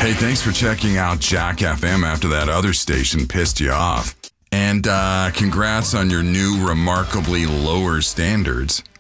Hey, thanks for checking out Jack FM after that other station pissed you off. And congrats on your new remarkably lower standards.